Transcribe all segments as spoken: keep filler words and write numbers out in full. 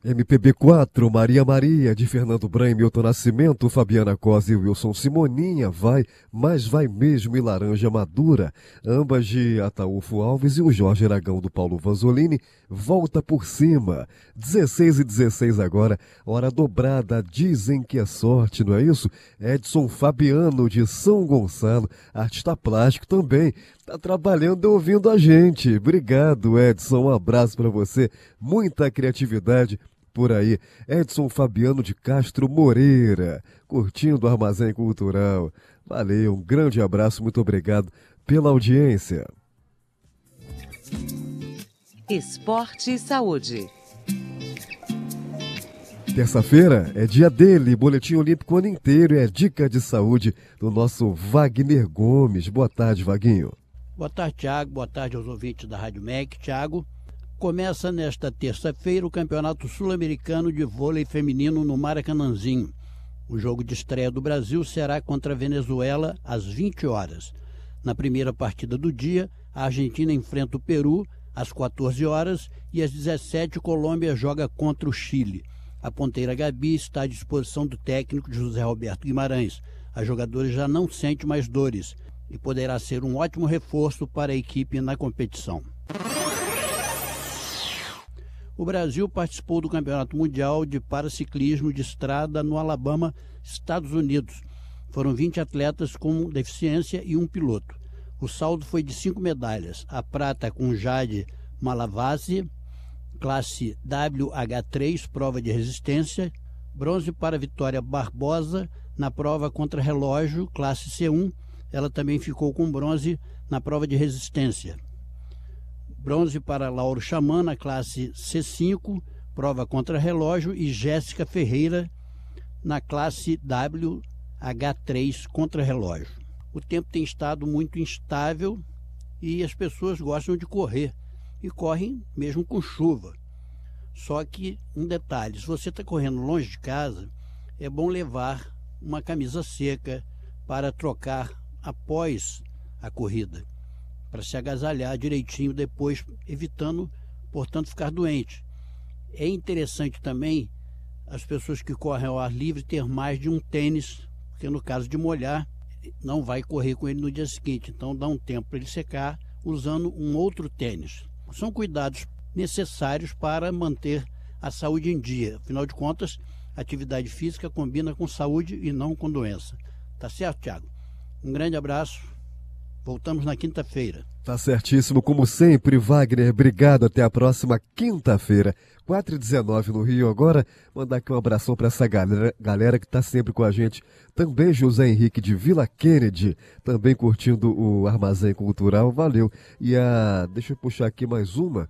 M P B quatro, Maria Maria, de Fernando Bran, Milton Nascimento, Fabiana Cosa e Wilson Simoninha, vai, mas vai mesmo, e Laranja Madura, ambas de Ataúfo Alves, e o Jorge Aragão do Paulo Vanzolini, Volta por Cima. dezesseis e dezesseis agora, hora dobrada, dizem que é sorte, não é isso? Edson Fabiano, de São Gonçalo, artista plástico também, tá trabalhando e ouvindo a gente. Obrigado, Edson, um abraço para você, muita criatividade por aí. Edson Fabiano de Castro Moreira, curtindo o Armazém Cultural. Valeu, um grande abraço, muito obrigado pela audiência. Esporte e Saúde. Terça-feira é dia dele, Boletim Olímpico o ano inteiro, é dica de saúde do nosso Wagner Gomes. Boa tarde, Vaguinho. Boa tarde, Tiago. Boa tarde aos ouvintes da Rádio M E C. Tiago, começa nesta terça-feira o Campeonato Sul-Americano de Vôlei Feminino no Maracanãzinho. O jogo de estreia do Brasil será contra a Venezuela às vinte horas. Na primeira partida do dia, a Argentina enfrenta o Peru às quatorze horas e às dezessete Colômbia joga contra o Chile. A ponteira Gabi está à disposição do técnico José Roberto Guimarães. A jogadora já não sente mais dores e poderá ser um ótimo reforço para a equipe na competição. O Brasil participou do Campeonato Mundial de Paraciclismo de Estrada no Alabama, Estados Unidos. Foram vinte atletas com deficiência e um piloto. O saldo foi de cinco medalhas. A prata com Jade Malavasi, classe W H três, prova de resistência. Bronze para Vitória Barbosa, na prova contra relógio, classe C um. Ela também ficou com bronze na prova de resistência. Bronze para Lauro Xamã, na classe C cinco, prova contra relógio, e Jéssica Ferreira, na classe W H três, contra relógio. O tempo tem estado muito instável e as pessoas gostam de correr, e correm mesmo com chuva. Só que, um detalhe, se você está correndo longe de casa, é bom levar uma camisa seca para trocar após a corrida, para se agasalhar direitinho depois, evitando, portanto, ficar doente. É interessante também as pessoas que correm ao ar livre ter mais de um tênis, porque no caso de molhar, não vai correr com ele no dia seguinte, então dá um tempo para ele secar usando um outro tênis. São cuidados necessários para manter a saúde em dia. Afinal de contas, atividade física combina com saúde e não com doença. Tá certo, Tiago? Um grande abraço. Voltamos na quinta-feira. Tá certíssimo, como sempre, Wagner. Obrigado, até a próxima quinta-feira, quatro e dezenove no Rio. Agora, mandar aqui um abração para essa galera, galera que tá sempre com a gente. Também José Henrique de Vila Kennedy, também curtindo o Armazém Cultural. Valeu. E a, deixa eu puxar aqui mais uma.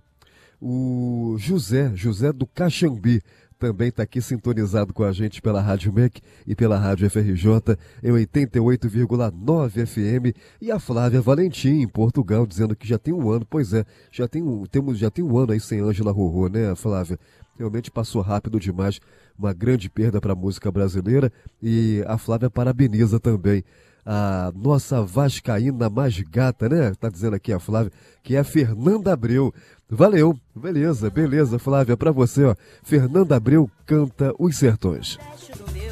O José, José do Caxambi, também está aqui sintonizado com a gente pela Rádio M E C e pela Rádio F R J em oitenta e oito vírgula nove F M. E a Flávia Valentim, em Portugal, dizendo que já tem um ano. Pois é, já tem um, temos, já tem um ano aí sem Ângela Rorô, né, Flávia? Realmente passou rápido demais, uma grande perda para a música brasileira. E a Flávia parabeniza também a nossa vascaína mais gata, né? Tá dizendo aqui a Flávia, que é a Fernanda Abreu. Valeu, beleza, beleza, Flávia, pra você, ó. Fernanda Abreu canta Os Sertões.